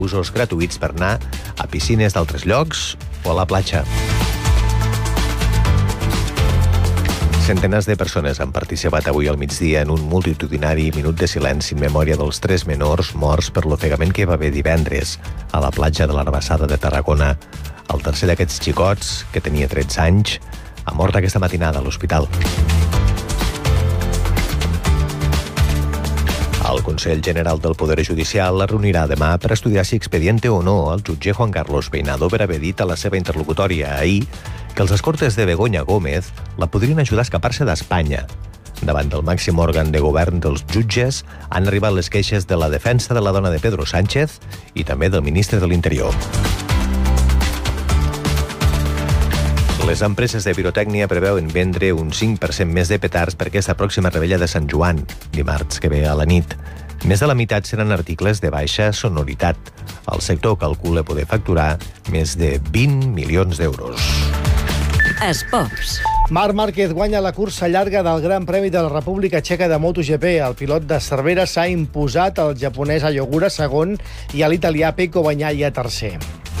usos gratuïts per anar a piscines d'altres llocs o a la platja. Centenars de persones han participat avui al migdia en un multitudinari minut de silenci en memòria dels 3 menors morts per l'ofegament que hi va haver divendres a la platja de l'Herbassada de Tarragona. El tercer d'aquests xicots, que tenia 13 anys, ha mort aquesta matinada a l'hospital. El Consell General del Poder Judicial la reunirà demà per estudiar si expediente o no el jutge Juan Carlos Peinado per haver dit a la seva interlocutòria ahir que els escortes de Begoña Gómez la podrien ajudar a escapar-se d'Espanya. Davant del màxim òrgan de govern dels jutges han arribat les queixes de la defensa de la dona de Pedro Sánchez i també del ministre de l'Interior. Les empreses de pirotècnia preveuen vendre un 5% més de petards per aquesta pròxima rebella de Sant Joan, dimarts que ve a la nit. Més de la meitat seran articles de baixa sonoritat. El sector calcula poder facturar més de 20 milions d'euros. Esports. Marc Márquez guanya la cursa llarga del Gran Premi de la República Txeca de MotoGP. El pilot de Cervera s'ha imposat al japonès Ayogura segon i a l'italià Pecco Bagnaia tercer.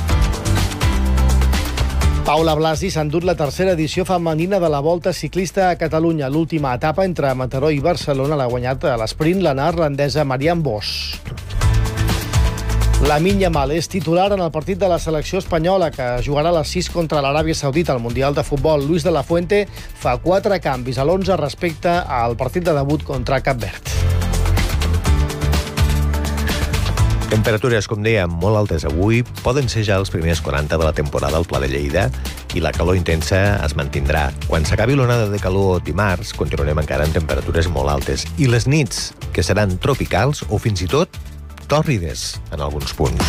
Paula Blasi s'ha endut la tercera edició femenina de la Volta Ciclista a Catalunya. L'última etapa entre Mataró i Barcelona l'ha guanyat a l'esprint la neerlandesa Marianne Vos. Lamine Yamal és titular en el partit de la selecció espanyola, que jugarà a les 6 contra l'Aràbia Saudita al Mundial de Futbol. Luis de la Fuente fa 4 canvis a l'11 respecte al partit de debut contra Cap Verd. Temperatures, com dèiem, molt altes avui. Poden ser ja els primers 40 de la temporada al Pla de Lleida i la calor intensa es mantindrà. Quan s'acabi l'onada de calor dimarts, continuarem encara en temperatures molt altes. I les nits, que seran tropicals o fins i tot tòrrides en alguns punts.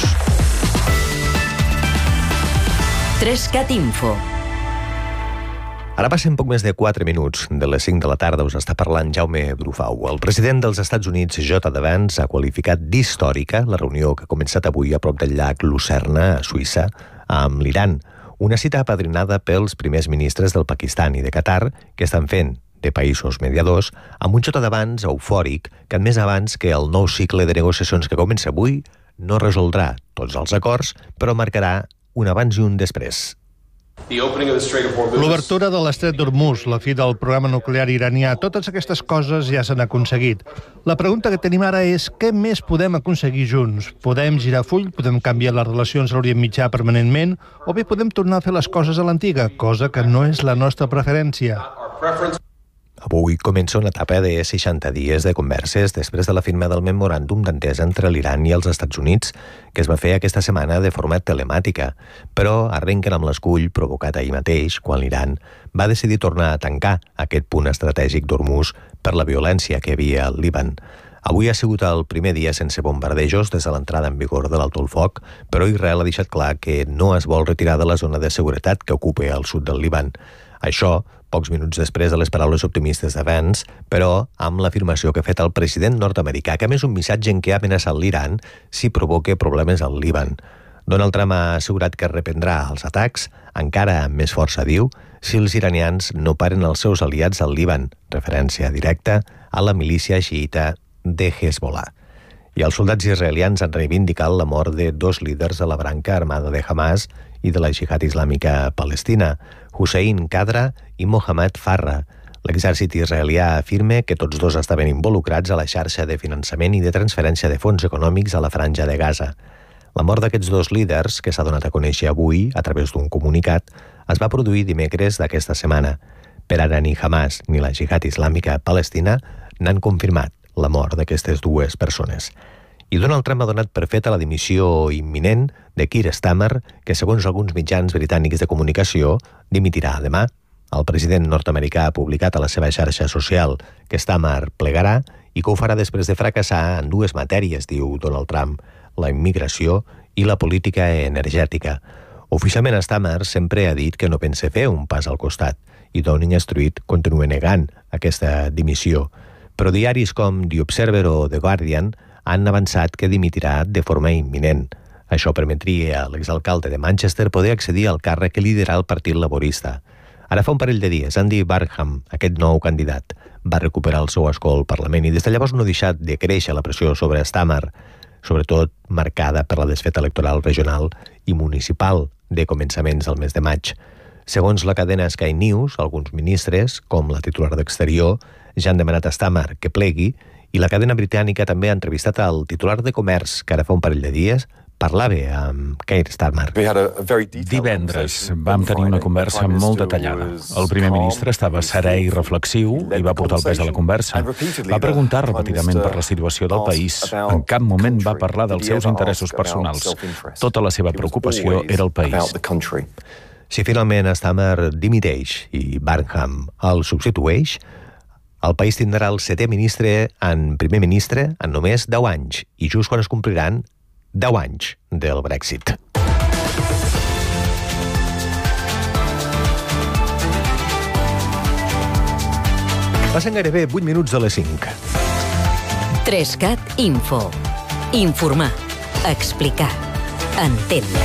3CAT Info. Ara passen poc més de 4 minuts de les 5 de la tarda. Us està parlant Jaume Brufau. El president dels Estats Units, J.D. Vance, ha qualificat d'històrica la reunió que ha començat avui a prop del llac Lucerna, a Suïssa, amb l'Iran. Una cita apadrinada pels primers ministres del Pakistan i de Qatar, que estan fent de països mediadors, amb un J.D. Vance eufòric que ha admès abans que el nou cicle de negociacions que comença avui no resoldrà tots els acords, però marcarà un abans i un després. L'obertura de l'estret d'Hormuz, la fi del programa nuclear iranià, totes aquestes coses ja s'han aconseguit. La pregunta que tenim ara és què més podem aconseguir junts? Podem girar full, podem canviar les relacions a l'Orient Mitjà permanentment, o bé podem tornar a fer les coses a l'antiga, cosa que no és la nostra preferència. Avui comença una etapa de 60 dies de converses després de la firma del memoràndum d'entesa entre l'Iran i els Estats Units, que es va fer aquesta setmana de forma telemàtica, però arrenquen amb l'escull provocat ahir mateix, quan l'Iran va decidir tornar a tancar aquest punt estratègic d'Hormuz per la violència que hi havia al Líban. Avui ha sigut el primer dia sense bombardejos des de l'entrada en vigor de l'alto el foc, però Israel ha deixat clar que no es vol retirar de la zona de seguretat que ocupa al sud del Líban. Això, pocs minuts després de les paraules optimistes de Vance, però amb l'afirmació que ha fet el president nord-americà, que ha emès un missatge en què ha amenaçat l'Iran si provoca problemes al Líban. Donald Trump ha assegurat que reprendrà els atacs, encara amb més força, diu, si els iranians no paren els seus aliats al Líban, referència directa a la milícia xiïta de Hezbollah. I els soldats israelians han reivindicat la mort de 2 líders de la branca armada de Hamas i de la Jihad Islàmica Palestina, Hussein Qadra i Mohamed Farra. L'exèrcit israelià afirma que tots dos estaven involucrats a la xarxa de finançament i de transferència de fons econòmics a la franja de Gaza. La mort d'aquests 2 líders, que s'ha donat a conèixer avui a través d'un comunicat, es va produir dimecres d'aquesta setmana. Per ara ni Hamas ni la Jihad Islàmica Palestina n'han confirmat la mort d'aquestes 2 persones. I Donald Trump ha donat per feta la dimissió imminent de Keir Starmer, que segons alguns mitjans britànics de comunicació dimitirà demà. El president nord-americà ha publicat a la seva xarxa social que Starmer plegarà i que ho farà després de fracassar en 2 matèries, diu Donald Trump, la immigració i la política energètica. Oficialment Starmer sempre ha dit que no pensa fer un pas al costat i Downing Street continua negant aquesta dimissió. Però diaris com The Observer o The Guardian han avançat que dimitirà de forma imminent. Això permetria a l'exalcalde de Manchester poder accedir al càrrec que lidera el Partit Laborista. Ara fa un parell de dies, Andy Burnham, aquest nou candidat, va recuperar el seu escó al Parlament i des de llavors no ha deixat de créixer la pressió sobre Starmer. sobretot marcada per la desfeta electoral regional i municipal de començaments del mes de maig. Segons la cadena Sky News, alguns ministres, com la titular d'Exterior, ja han demanat a Starmer que plegui, i la cadena britànica també ha entrevistat el titular de Comerç, que ara fa un parell de dies parlava amb Keir Starmer. Divendres vam tenir una conversa molt detallada. El primer ministre estava serè i reflexiu i va portar el pes a la conversa. Va preguntar repetidament per la situació del país. En cap moment va parlar dels seus interessos personals. Tota la seva preocupació era el país. Si finalment Starmer dimiteix i Barnham el substitueix, el país tindrà el 7è ministre en primer ministre en només 10 anys, i just quan es compliran 10 anys del Brexit. Passen gairebé 8 minuts de les 5. 3CAT Info. Informar. Explicar. Entendre.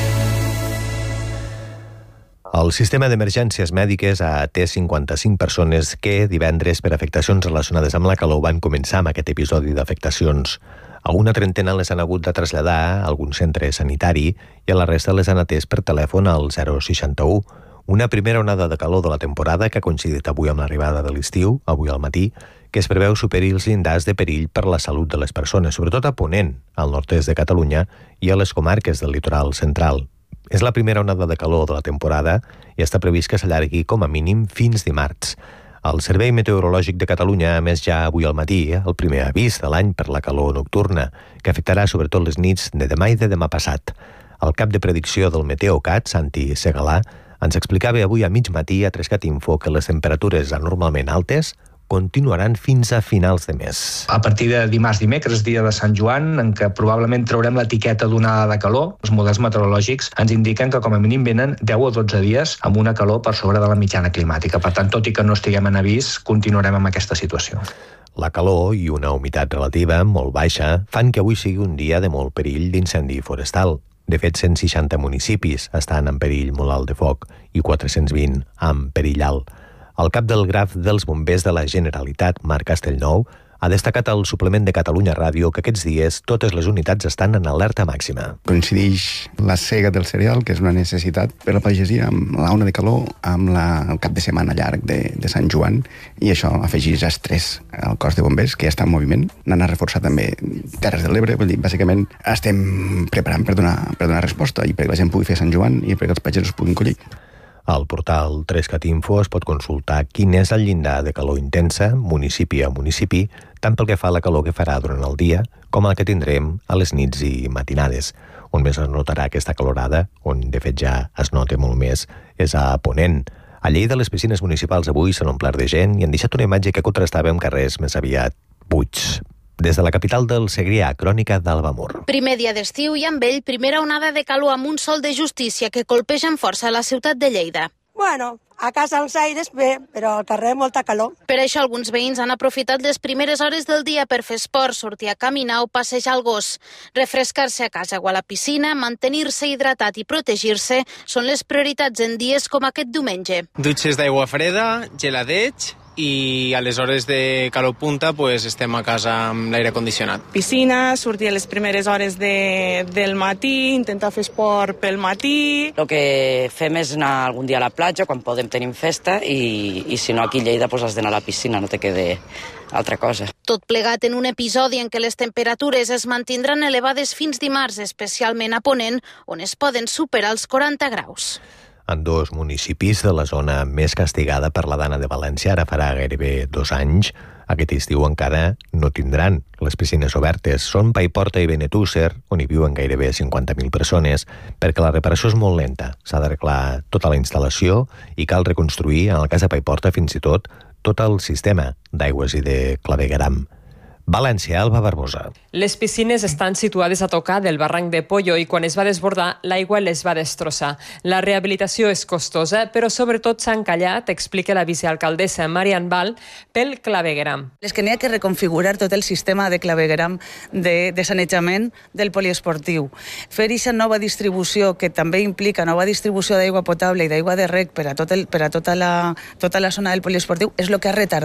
El sistema d'emergències mèdiques ha atès 55 persones que divendres, per afectacions relacionades amb la calor, van començar amb aquest episodi d'afectacions. A una trentena les han hagut de traslladar a algun centre sanitari i a la resta les han atès per telèfon al 061. Una primera onada de calor de la temporada que ha coincidit avui amb l'arribada de l'estiu, avui al matí, que es preveu superi els llindars de perill per la salut de les persones, sobretot a Ponent, al nord-est de Catalunya, i a les comarques del litoral central. És la primera onada de calor de la temporada i està previst que s'allargui com a mínim fins dimarts. El Servei Meteorològic de Catalunya ha emès ja avui al matí el primer avís de l'any per la calor nocturna, que afectarà sobretot les nits de demà i de demà passat. El cap de predicció del Meteocat, Santi Segalà, ens explicava avui a mig matí a 3CAT Info que les temperatures anormalment altes continuaran fins a finals de mes. A partir de dimecres, dia de Sant Joan, en què probablement traurem l'etiqueta d'onada de calor, els models meteorològics ens indiquen que com a mínim venen 10 o 12 dies amb una calor per sobre de la mitjana climàtica. Per tant, tot i que no estiguem en avís, continuarem amb aquesta situació. La calor i una humitat relativa molt baixa fan que avui sigui un dia de molt perill d'incendi forestal. De fet, 160 municipis estan en perill molt alt de foc i 420 en perill alt. El cap del graf dels bombers de la Generalitat, Marc Castellnou, ha destacat al suplement de Catalunya Ràdio que aquests dies totes les unitats estan en alerta màxima. Coincideix la sega del cereal, que és una necessitat per la pagesia, amb la ona de calor, amb el cap de setmana llarg de Sant Joan, i això afegeix estrès al cos de bombers, que ja està en moviment. N'han a reforçar també Terres de l'Ebre, vull dir, bàsicament estem preparant per donar resposta i perquè la gent pugui fer Sant Joan i perquè els pagesos puguin collir. Al portal 3CAT Info es pot consultar quin és el llindar de calor intensa, municipi a municipi, tant pel que fa a la calor que farà durant el dia com el que tindrem a les nits i matinades. On més es notarà aquesta calorada, on de fet ja es nota molt més, és a Ponent. A Lleida les piscines municipals avui s'han omplert de gent i han deixat una imatge que contrastava amb carrers més aviat buits. Des de la capital del Segrià, crònica d'Alba Mur. Primer dia d'estiu i amb ell primera onada de calor amb un sol de justícia que colpeja amb força a la ciutat de Lleida. Bueno, a casa als aires bé, però al carrer molta calor. Per això alguns veïns han aprofitat les primeres hores del dia per fer esport, sortir a caminar o passejar el gos. Refrescar-se a casa o a la piscina, mantenir-se hidratat i protegir-se són les prioritats en dies com aquest diumenge. Dutxes d'aigua freda, geladeig, i a les hores de calor punta pues, estem a casa amb l'aire condicionat. Piscina, sortir a les primeres hores del matí, intentar fer esport pel matí. El que fem és anar algun dia a la platja, quan podem tenim festa, i si no aquí a Lleida pues, has d'anar a la piscina, no te quede altra cosa. Tot plegat en un episodi en què les temperatures es mantindran elevades fins dimarts, especialment a Ponent, on es poden superar els 40 graus. En dos municipis de la zona més castigada per la Dana de València, ara farà gairebé 2 anys, aquest estiu encara no tindran les piscines obertes. Són Paiporta i Benetússer, on hi viuen gairebé 50.000 persones, perquè la reparació és molt lenta. S'ha d'arreglar tota la instal·lació i cal reconstruir, en el cas de Paiporta, fins i tot el sistema d'aigües i de clavegueram. València, Alba Barbosa. Les piscines estan situades a tocar del barranc de Pollo i quan es va desbordar, l'aigua les va destrossar. La rehabilitació és costosa, però sobretot s'ha encallat, explica la vicealcaldessa Marian Val, pel clavegueram. És que n'hi ha que reconfigurar tot el sistema de clavegueram de sanejament del poliesportiu. Fer aquesta nova distribució, que també implica nova distribució d'aigua potable i d'aigua de rec per a tota la zona del poliesportiu, és el que ha retardat.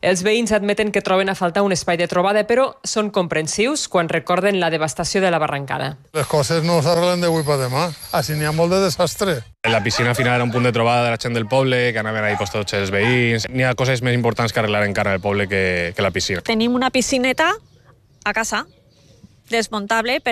Els veïns admeten que troben a faltar un espai de trobada, però són comprensius quan recorden la devastació de la barrancada. Les coses no s'arreglen d'avui per demà. Així n'hi ha molt de desastre. La piscina al final era un punt de trobada de la gent del poble, que anaven ahí tots els veïns. N'hi ha coses més importants que arreglar encara al poble que la piscina. Tenim una piscineta a casa, desmuntable,